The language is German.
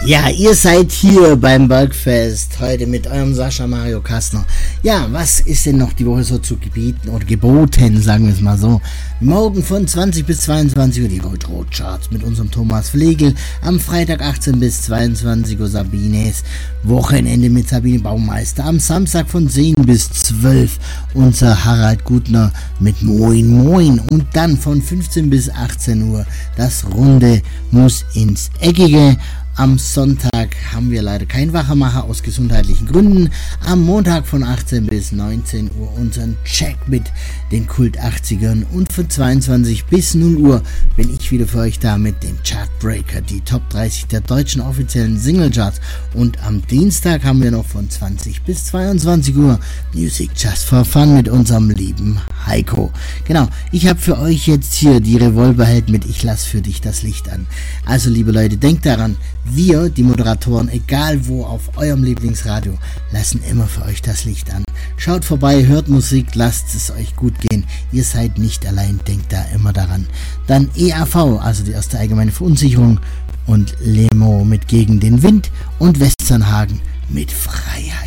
Ja, ihr seid hier beim Bergfest, heute mit eurem Sascha Mario Kastner. Ja, was ist denn noch die Woche so zu gebieten oder geboten, sagen wir es mal so. Morgen von 20 bis 22 Uhr die Rot-Rot-Charts mit unserem Thomas Flegel. Am Freitag 18 bis 22 Uhr Sabines Wochenende mit Sabine Baumeister. Am Samstag von 10 bis 12 unser Harald Gutner mit Moin Moin. Und dann von 15 bis 18 Uhr das Runde muss ins Eckige. Am Sonntag haben wir leider keinen Wachemacher aus gesundheitlichen Gründen. Am Montag von 18 bis 19 Uhr unseren Check mit den Kult 80ern. Und von 22 bis 0 Uhr bin ich wieder für euch da mit dem Chartbreaker, die Top 30 der deutschen offiziellen Singlecharts. Und am Dienstag haben wir noch von 20 bis 22 Uhr Music Just for Fun mit unserem lieben Heiko. Genau, ich habe für euch jetzt hier die Revolverheld mit Ich lass für dich das Licht an. Also liebe Leute, denkt daran, wir, die Moderatoren, egal wo auf eurem Lieblingsradio, lassen immer für euch das Licht an. Schaut vorbei, hört Musik, lasst es euch gut gehen. Ihr seid nicht allein, denkt da immer daran. Dann EAV, also die erste allgemeine Verunsicherung, und Lemo mit Gegen den Wind und Westernhagen mit Freiheit.